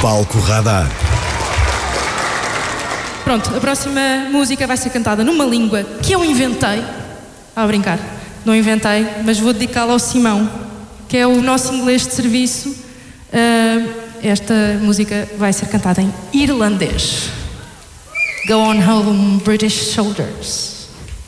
Palco Radar. Pronto, a próxima música vai ser cantada numa língua que eu inventei. A brincar, não inventei, mas vou dedicá-la ao Simão, que é o nosso inglês de serviço. Esta música vai ser cantada em irlandês. Go on home, British soldiers.